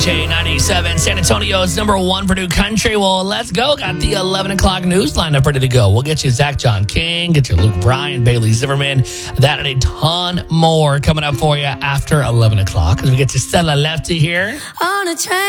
J97, San Antonio's number one for new country. Well, let's go. Got the 11 o'clock news lineup ready to go. We'll get you Zach John King, get you Luke Bryan, Bailey Zimmerman. That and a ton more coming up for you after 11 o'clock as we get to Stella Lefty here. On a train.